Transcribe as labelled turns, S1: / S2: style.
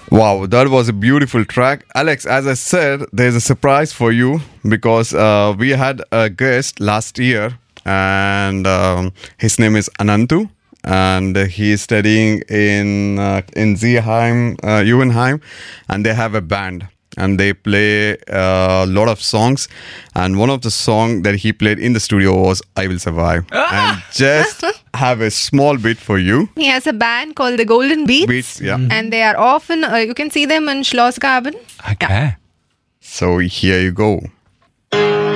S1: Wow, that was a beautiful track. Alex, as I said, there's a surprise for you because we had a guest last year and his name is Anantu. And he is studying in Zeeheim, Juvenheim, and they have a band. And they play a lot of songs. And one of the songs that he played in the studio was I Will Survive. And just have a small bit for you.
S2: He has a band called the Golden Beats.
S1: Beats, yeah.
S2: And they are often, you can see them in Schlossgraben.
S3: Okay.
S1: So here you go.